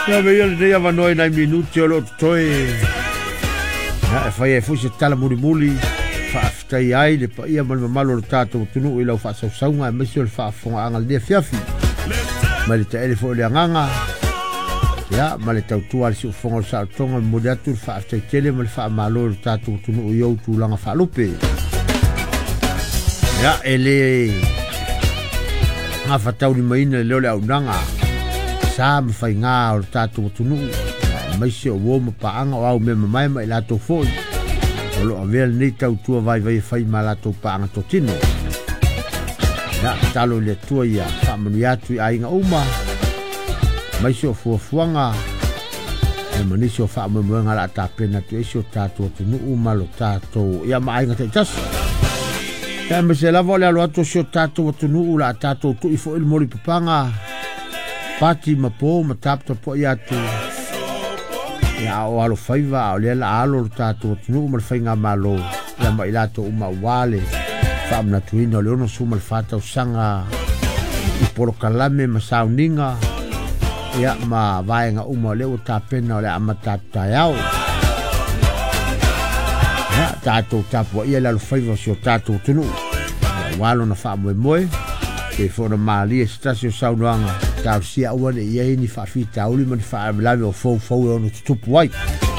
Ya veia le dei avanoi nai minuti o lo toi. Ha fai e fusi tala muli whaaftai ai le pa ia malo le tātou tunu i lau whaasausaunga e mesi o le whaafonga anga le dea fiafi. Ma le taele fo le anganga. Ya, ma le tautua le si ufonga le saa tonga le mode atu le whaaftai tele ma le whaamalo le tātou tunu i au tūlanga whaalupe. Ya, e le ngā whatau ni maina le leo le au nanga. Sa me fai ngā o le tātou tunu maisi o woma paanga o au me mamai mai lato foi o lo avea nei tautua vai fai ma lato paanga totino na talo le tua ia whamanu atu i ainga uma maisi o fuafuanga e manisi o whaamumuenga la ta pena tu esi o tātou tunu uma lo tātou ia maainga te tasu e me se lavo le alo ato si o tātou tunu la tātou tu i fo il mori papanga pati mapo matapta po iatu ya o alo faiva o le la alo tato tunu mal fainga malo ya mai lato uma wale famna tuino le ono suma fata usanga i poro kalame masauninga ya ma vaenga uma le o tapena le amata tayao ya tato tapo ia la faiva si o tato tunu walo na fa moe ke fora mali stasio saunoanga tau sia ua ne ia ni whawhita uli mani whaamelawe o fau e ono tutupu ai.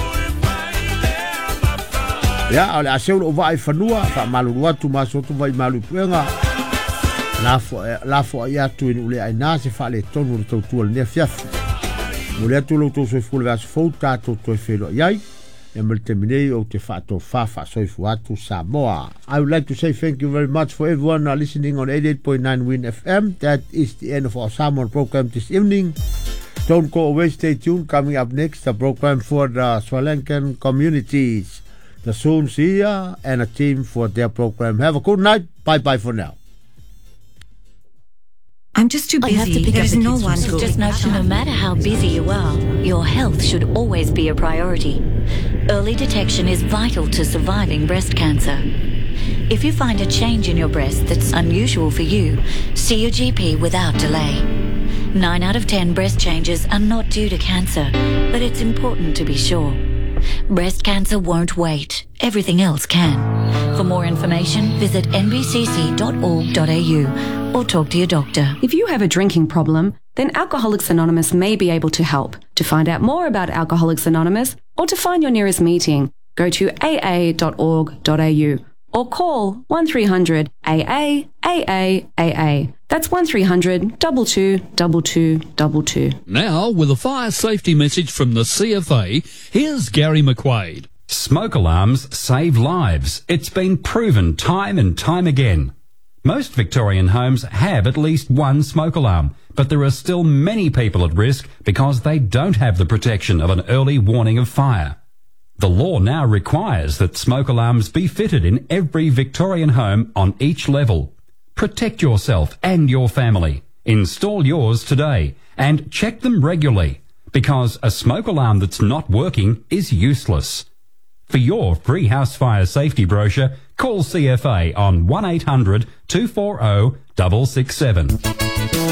Ia, ale aseo o vai whanua, whaamaluru atu masotu vai malu puenga. Lafo ai atu inu ule ai nase whaale tonu le tautua le nea fiafi. Mule atu lau tau soifule vasu fau tātou toi whelo iai. E mele teminei o te whaato whafa soifu atu Samoa. I would like to say thank you very much for everyone listening on 88.9 Win FM. That is the end of our Samoan program this evening. Don't go away, stay tuned. Coming up next, a program for the Sri Lankan communities. The Soonsia and a team for their program. Have a good night. Bye-bye for now. I'm just too busy. I have to pick There up is the no kids from one. school. Just note, no matter how busy you are, your health should always be a priority. Early detection is vital to surviving breast cancer. If you find a change in your breast that's unusual for you, see your GP without delay. 9 out of 10 breast changes are not due to cancer, but it's important to be sure. Breast cancer won't wait. Everything else can. For more information, visit nbcc.org.au or talk to your doctor. If you have a drinking problem, then Alcoholics Anonymous may be able to help. To find out more about Alcoholics Anonymous or to find your nearest meeting, go to aa.org.au or call 1300 AA. That's 1300 22 22 22. Now, with a fire safety message from the CFA, here's Gary McQuaid. Smoke alarms save lives. It's been proven time and time again. Most Victorian homes have at least one smoke alarm, but there are still many people at risk because they don't have the protection of an early warning of fire. The law now requires that smoke alarms be fitted in every Victorian home on each level. Protect yourself and your family. Install yours today and check them regularly because a smoke alarm that's not working is useless. For your free house fire safety brochure, call CFA on 1800 240 667.